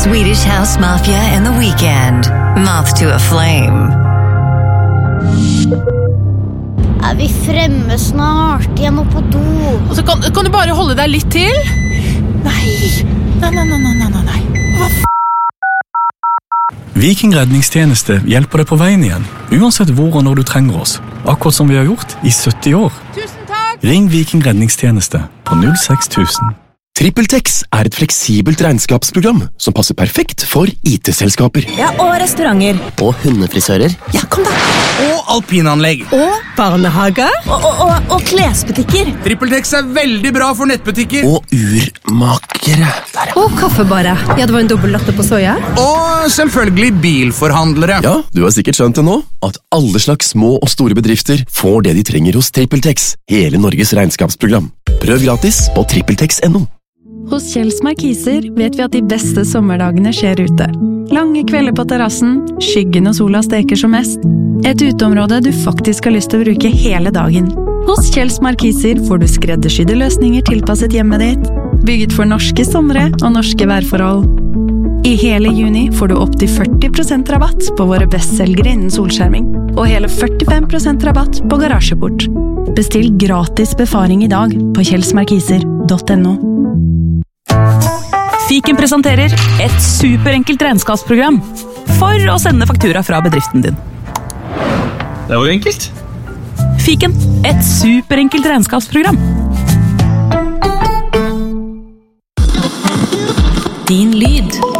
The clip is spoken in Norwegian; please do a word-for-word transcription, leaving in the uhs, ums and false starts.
Swedish House Mafia and The Weeknd. Moth to a Flame. Er vi fremme snart? Jeg må på do. Altså, kan, kan du bare holde deg litt til? Nei, nei, nei, nei, nei, nei, nei. Hva f***? Viking redningstjeneste hjelper deg på veien igjen, uansett hvor og når du trenger oss. Akkurat som vi har gjort i sytti år. Tusen takk! Ring Viking redningstjeneste på null seks tusen. TrippelTex er et fleksibelt regnskapsprogram som passer perfekt for I T-selskaper. Ja, og restauranter. Og hundefrisører. Ja, kom da! Og alpinanlegg. Og barnehager. Og, og, og, og klesbutikker. TrippelTex er veldig bra for nettbutikker. Og urmakere. Der, ja. Og kaffebarer. Ja, det var en dobbelt latte på soja. Og selvfølgelig bilforhandlere. Ja, du har sikkert skjønt det nå, at alle slags små og store bedrifter får det de trenger hos TrippelTex. Hele Norges regnskapsprogram. Prøv gratis på trippeltex punktum no. Hos Kjells Markiser vet vi at de beste sommerdagene skjer ute. Lange kvelder på terrassen, skyggen og sola steker som mest. Et uteområde du faktisk har lyst til å bruke hele dagen. Hos Kjells Markiser får du skreddersydde løsninger tilpasset hjemmet ditt, bygget for norske somre og norske værforhold. I hele juni får du opp til førti prosent rabatt på våre bestselgere innen solskjerming, og hele førtifem prosent rabatt på garasjeport. Bestill gratis befaring i dag på kjellsmarkiser punktum no. Fiken presenterer et superenkelt regnskapsprogram for å sende faktura fra bedriften din. Det var jo enkelt. Fiken, et superenkelt regnskapsprogram. Din lyd.